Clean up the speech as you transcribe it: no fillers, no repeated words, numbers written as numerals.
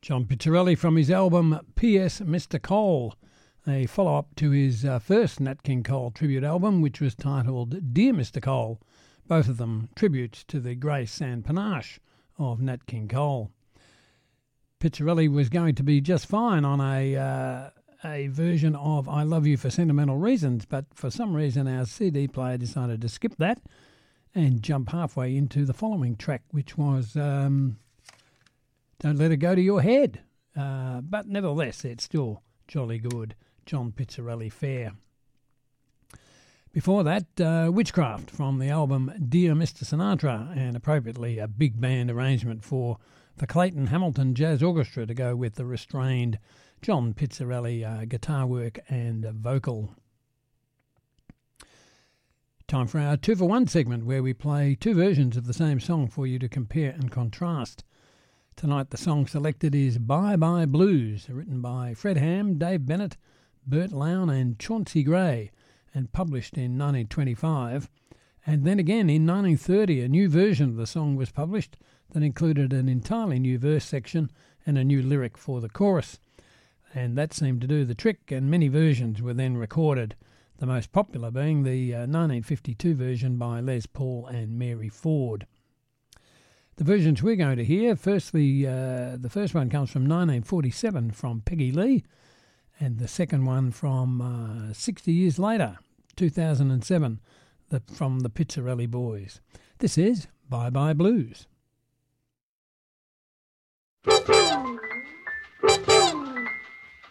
John Pizzarelli from his album P.S. Mr. Cole, a follow-up to his first Nat King Cole tribute album, which was titled Dear Mr. Cole, both of them tributes to the grace and panache of Nat King Cole. Pizzarelli was going to be just fine on a version of I Love You for Sentimental Reasons, but for some reason our CD player decided to skip that and jump halfway into the following track, which was Don't Let It Go to Your Head. But nevertheless, it's still jolly good. John Pizzarelli Fair. Before that, Witchcraft from the album Dear Mr. Sinatra, and appropriately a big band arrangement for the Clayton Hamilton Jazz Orchestra to go with the restrained John Pizzarelli guitar work and vocal. Time for our 2-for-1 segment, where we play two versions of the same song for you to compare and contrast. Tonight the song selected is Bye Bye Blues, written by Fred Ham, Dave Bennett, Bert Lown and Chauncey Gray, and published in 1925. And then again in 1930 a new version of the song was published that included an entirely new verse section and a new lyric for the chorus. And that seemed to do the trick, and many versions were then recorded, the most popular being the 1952 version by Les Paul and Mary Ford. The versions we're going to hear, firstly, the first one comes from 1947 from Peggy Lee, and the second one from 60 years later, 2007, from the Pizzarelli Boys. This is Bye Bye Blues.